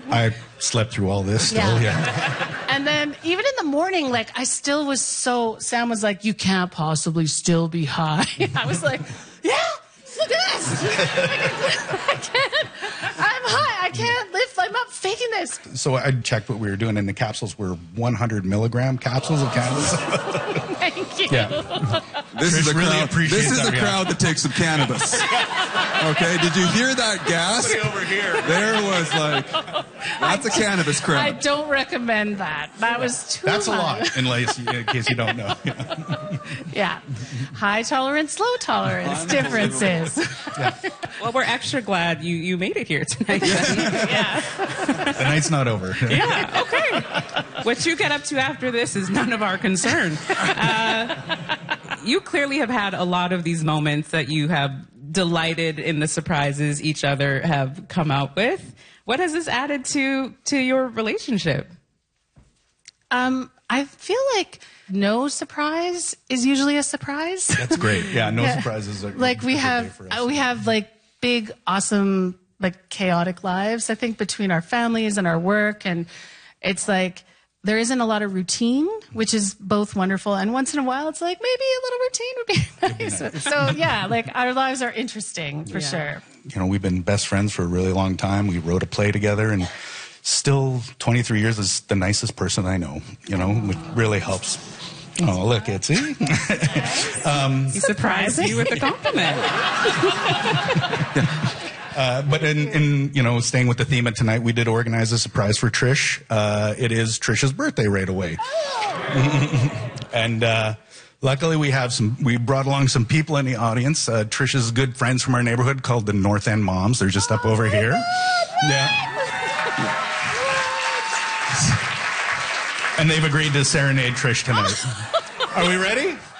I slept through all this still, yeah. And then even in the morning, like, I still was Sam was like, you can't possibly still be high. I was like, yeah, yes. I can't. I'm high. I can't live. I'm not faking this. So I checked what we were doing, and the capsules were 100 milligram capsules of cannabis. Thank you. Yeah. This is a really crowd that takes some cannabis. Okay, did you hear that gas? Over here. There was like, that's a cannabis crowd. I don't recommend that. That was too That's much. a lot, in case you don't know. Yeah. High tolerance, low tolerance differences. Yeah. Well, we're extra glad you made it here tonight. Yeah. The night's not over. Yeah, okay. What you get up to after this is none of our concern. You clearly have had a lot of these moments that you have delighted in the surprises each other have come out with. What has this added to your relationship? I feel like no surprise is usually a surprise. That's great. Yeah, no surprises. Like we have like big, awesome, like chaotic lives, I think, between our families and our work. And it's like there isn't a lot of routine, which is both wonderful. And once in a while, it's like maybe a little routine would be nice. So yeah, like our lives are interesting for sure. You know, we've been best friends for a really long time. We wrote a play together, and still 23 years is the nicest person I know, you know, which really helps. Oh, look, it's he Surprised you with a compliment. But in you know, staying with the theme of tonight, we did organize a surprise for Trish. It is Trish's birthday right away. And luckily we brought along some people in the audience. Trish's good friends from our neighborhood called the North End Moms. They're just up over here. Yeah. And they've agreed to serenade Trish tonight. Are we ready?